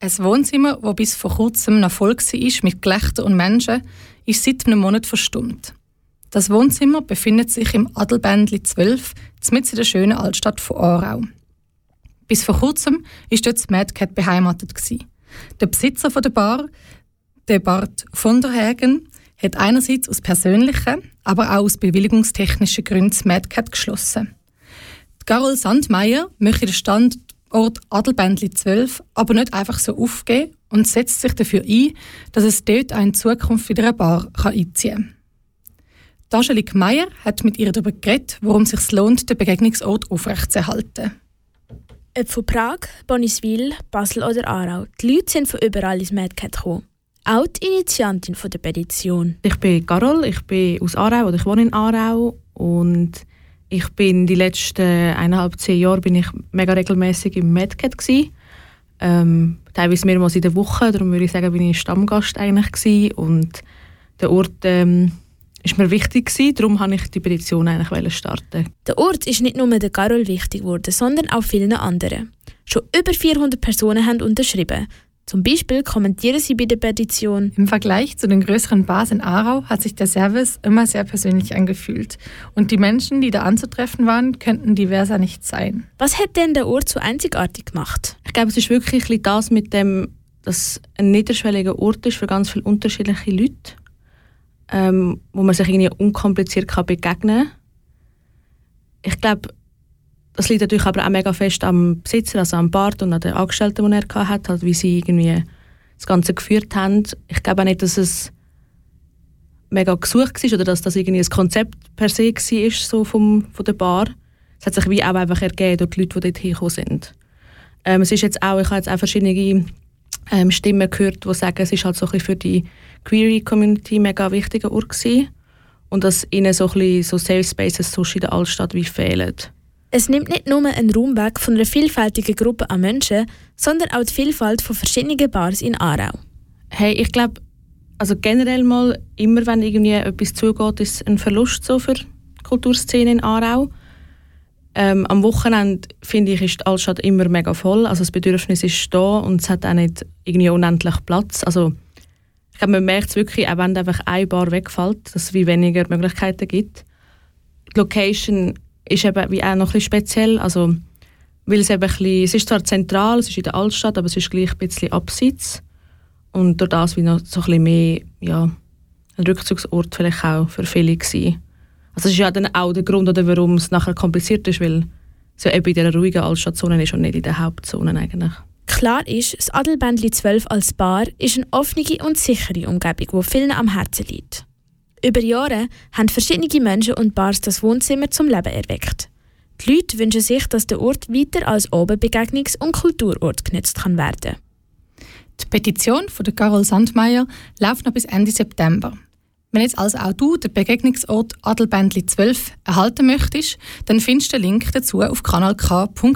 Ein Wohnzimmer, das bis vor kurzem noch voll war mit Gelächter und Menschen, ist seit einem Monat verstummt. Das Wohnzimmer befindet sich im Adelbändli 12, mitten in der schönen Altstadt von Aarau. Bis vor kurzem war dort das Mad Cat beheimatet. Der Besitzer der Bar, der Bart von der Hagen, hat einerseits aus persönlichen, aber auch aus bewilligungstechnischen Gründen das Mad Cat geschlossen. Carol Sandmeier möchte den Standort Adelbändli 12 aber nicht einfach so aufgeben und setzt sich dafür ein, dass es dort auch in Zukunft wieder eine Bar einziehen kann. Angelique Meier hat mit ihr darüber geredet, warum es sich lohnt, den Begegnungsort aufrechtzuerhalten. Ob von Prag, Boniswil, Basel oder Aarau, die Leute sind von überall ins Mad Cat gekommen. Auch die Initiantin der Petition. Ich bin Carol, ich bin aus Aarau oder ich wohne in Aarau und ich bin die letzten 1,5-2 Jahre bin ich mega regelmäßig im Mad Cat gsi. Teilweise mehrmals in der Woche, darum würde ich sagen, bin ich Stammgast eigentlich gsi. Und der Ort ist mir wichtig gsi, darum wollte ich die Petition eigentlich starten. Der Ort ist nicht nur der Carol wichtig geworden, sondern auch vielen anderen. Schon über 400 Personen haben unterschrieben. Zum Beispiel kommentieren sie bei der Petition: Im Vergleich zu den größeren Bars in Aarau hat sich der Service immer sehr persönlich angefühlt. Und die Menschen, die da anzutreffen waren, könnten diverser nicht sein. Was hat denn der Ort so einzigartig gemacht? Ich glaube, es ist wirklich das mit dem, dass ein niederschwelliger Ort ist für ganz viele unterschiedliche Leute, wo man sich irgendwie unkompliziert begegnen kann. Ich glaube, das liegt natürlich aber auch mega fest am Besitzer, also am Bart und an den Angestellten, die er hatte, halt, wie sie irgendwie das Ganze geführt haben. Ich glaube auch nicht, dass es mega gesucht war oder dass das irgendwie ein Konzept per se war so von der Bar. Es hat sich wie auch einfach ergeben durch die Leute, die dort hingekommen sind. Es ist jetzt auch, ich habe jetzt auch verschiedene Stimmen gehört, die sagen, es ist halt so ein bisschen für die Queer-Community ein mega wichtiger Ort gewesen und dass ihnen so ein bisschen so Safe Spaces so in der Altstadt wie fehlen. Es nimmt nicht nur einen Raum weg von einer vielfältigen Gruppe an Menschen, sondern auch die Vielfalt von verschiedenen Bars in Aarau. Hey, ich glaube, also generell mal, immer wenn irgendwie etwas zugeht, ist es ein Verlust so für die Kulturszene in Aarau. Am Wochenende, finde ich, ist die Altstadt immer mega voll. Also das Bedürfnis ist da und es hat auch nicht irgendwie unendlich Platz. Also ich glaube, man merkt es wirklich, auch wenn einfach eine Bar wegfällt, dass es wie weniger Möglichkeiten gibt. Die Location ist eben wie auch noch ein bisschen speziell, also, weil es eben es ist zwar zentral, es ist in der Altstadt, aber es ist gleich ein bisschen abseits und durch das wie noch so ein bisschen mehr, ja, ein Rückzugsort vielleicht auch für viele gewesen. Also es ist ja dann auch der Grund, warum es nachher kompliziert ist, weil es ja eben in dieser ruhigen Altstadtzone ist und nicht in der Hauptzone eigentlich. Klar ist, das Adelbändli 12 als Bar ist eine offene und sichere Umgebung, die vielen am Herzen liegt. Über Jahre haben verschiedene Menschen und Bars das Wohnzimmer zum Leben erweckt. Die Leute wünschen sich, dass der Ort weiter als Abendbegegnungs- und Kulturort genutzt kann werden. Die Petition von der Carol Sandmeier läuft noch bis Ende September. Wenn jetzt also auch du den Begegnungsort Adelbändli 12 erhalten möchtest, dann findest du den Link dazu auf kanalk.ch.